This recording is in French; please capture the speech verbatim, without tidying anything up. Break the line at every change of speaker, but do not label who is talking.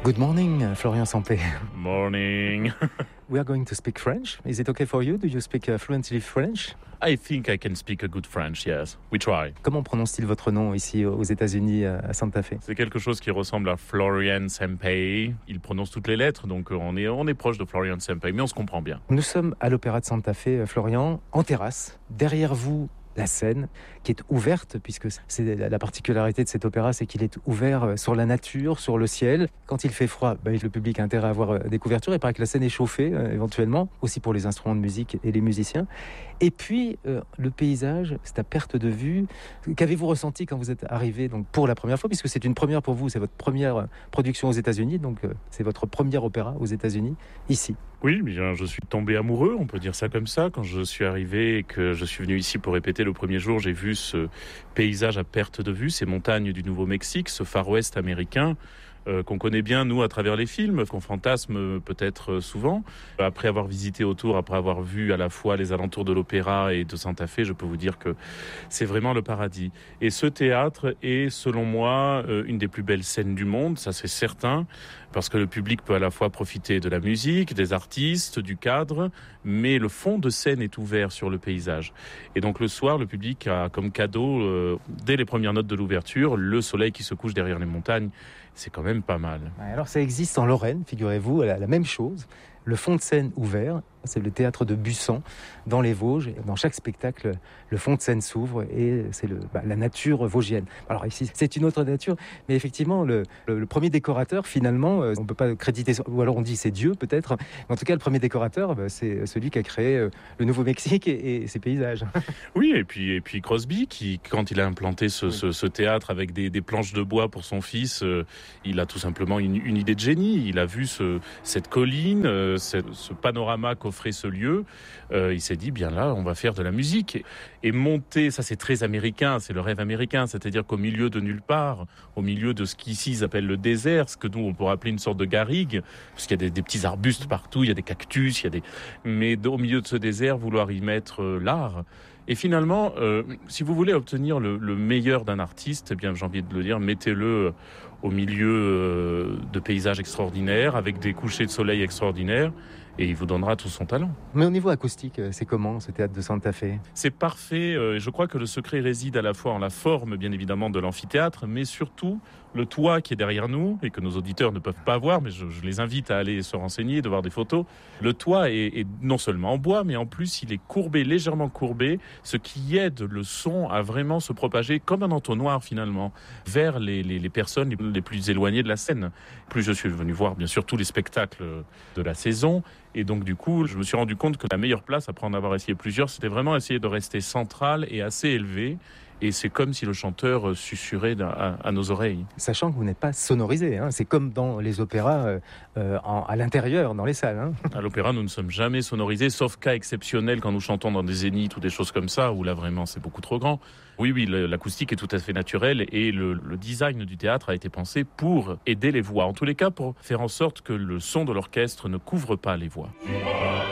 Good morning, uh, Florian Sampé.
Morning.
We are going to speak French. Is it okay for you? Do you speak uh, fluently French?
I think I can speak a good French, yes. We try.
Comment prononce-t-il votre nom ici aux États-Unis, à Santa Fe?
C'est quelque chose qui ressemble à Florian Sampé. Il prononce toutes les lettres, donc on est, on est proche de Florian Sampé, mais on se comprend bien.
Nous sommes à l'Opéra de Santa Fe, Florian, en terrasse. Derrière vous, la scène qui est ouverte, puisque c'est la particularité de cet opéra, c'est qu'il est ouvert sur la nature, sur le ciel. Quand il fait froid, bah, le public a intérêt à avoir des couvertures. Il paraît que la scène est chauffée, euh, éventuellement, aussi pour les instruments de musique et les musiciens. Et puis, euh, le paysage, c'est à perte de vue. Qu'avez-vous ressenti quand vous êtes arrivé donc, pour la première fois, puisque c'est une première pour vous, c'est votre première production aux États-Unis, donc euh, c'est votre premier opéra aux États-Unis, ici.
Oui, bien, je suis tombé amoureux, on peut dire ça comme ça. Quand je suis arrivé et que je suis venu ici pour répéter le premier jour, j'ai vu ce paysage à perte de vue, ces montagnes du Nouveau-Mexique, ce Far West américain, euh, qu'on connaît bien, nous, à travers les films, qu'on fantasme peut-être souvent. Après avoir visité autour, après avoir vu à la fois les alentours de l'opéra et de Santa Fe, je peux vous dire que c'est vraiment le paradis. Et ce théâtre est, selon moi, une des plus belles scènes du monde, ça c'est certain, parce que le public peut à la fois profiter de la musique, des artistes, du cadre, mais le fond de scène est ouvert sur le paysage. Et donc le soir, le public a comme cadeau, euh, dès les premières notes de l'ouverture, le soleil qui se couche derrière les montagnes. C'est quand même pas mal.
Alors ça existe en Lorraine, figurez-vous, la, la même chose. Le fond de scène ouvert, c'est le théâtre de Bussan, dans les Vosges. Et dans chaque spectacle, le fond de scène s'ouvre et c'est le, bah, la nature vosgienne. Alors ici, c'est une autre nature, mais effectivement, le, le, le premier décorateur, finalement, euh, on ne peut pas créditer, ou alors on dit c'est Dieu peut-être, mais en tout cas, le premier décorateur, bah, c'est celui qui a créé euh, le Nouveau-Mexique et, et ses paysages.
Oui, et puis, et puis Crosby, qui, quand il a implanté ce, oui. ce, ce théâtre avec des, des planches de bois pour son fils, euh, il a tout simplement une, une idée de génie. Il a vu ce, cette colline, euh, ce, ce panorama qu'offrait ce lieu. Euh, il s'est dit, bien là, on va faire de la musique. Et, et monter, ça c'est très américain, c'est le rêve américain, c'est-à-dire qu'au milieu de nulle part, au milieu de ce qu'ici ils appellent le désert, ce que nous on pourrait appeler une sorte de garrigue, parce qu'il y a des, des petits arbustes partout, il y a des cactus, il y a des... mais au milieu de ce désert, vouloir y mettre euh, l'art. Et finalement, euh, si vous voulez obtenir le, le meilleur d'un artiste, eh bien j'ai envie de le dire, mettez-le au milieu euh, de paysages extraordinaires, avec des couchers de soleil extraordinaires, et il vous donnera tout son talent.
Mais au niveau acoustique, c'est comment ce théâtre de Santa Fe?
C'est parfait. Euh, je crois que le secret réside à la fois en la forme, bien évidemment, de l'amphithéâtre, mais surtout le toit qui est derrière nous et que nos auditeurs ne peuvent pas voir, mais je, je les invite à aller se renseigner, de voir des photos. Le toit est, est non seulement en bois, mais en plus il est courbé, légèrement courbé, ce qui aide le son à vraiment se propager comme un entonnoir finalement vers les, les, les personnes les, les plus éloignées de la scène. Plus je suis venu voir bien sûr tous les spectacles de la saison. Et donc, du coup, je me suis rendu compte que la meilleure place, après en avoir essayé plusieurs, c'était vraiment essayer de rester central et assez élevé. Et c'est comme si le chanteur susurrait à, à nos oreilles.
Sachant que vous n'êtes pas sonorisé, hein. C'est comme dans les opéras euh, euh, en, à l'intérieur, dans les salles. Hein.
À l'opéra, nous ne sommes jamais sonorisés, sauf cas exceptionnel quand nous chantons dans des zéniths ou des choses comme ça, où là vraiment c'est beaucoup trop grand. Oui, oui, l'acoustique est tout à fait naturelle et le, le design du théâtre a été pensé pour aider les voix. En tous les cas, pour faire en sorte que le son de l'orchestre ne couvre pas les voix.